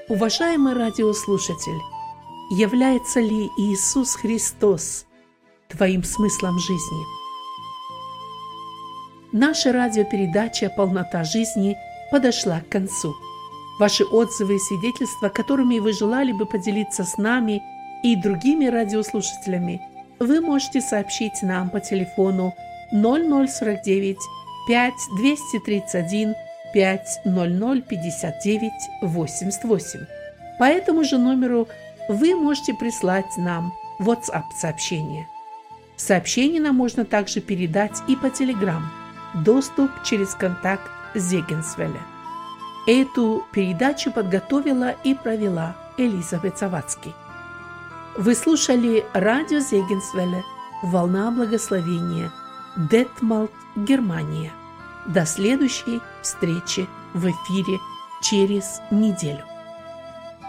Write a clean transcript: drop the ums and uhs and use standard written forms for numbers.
Уважаемый радиослушатель, является ли Иисус Христос твоим смыслом жизни? Наша радиопередача «Полнота жизни» подошла к концу. Ваши отзывы и свидетельства, которыми вы желали бы поделиться с нами и другими радиослушателями, вы можете сообщить нам по телефону 0049 5 231 500 59 88. По этому же номеру вы можете прислать нам WhatsApp-сообщение. Сообщение нам можно также передать и по Telegram. Доступ через контакт Зегенсвелле. Эту передачу подготовила и провела Элизабет Завадский. Вы слушали радио Зегенсвелле «Волна благословения», Детмалт, Германия. До следующей встречи в эфире через неделю.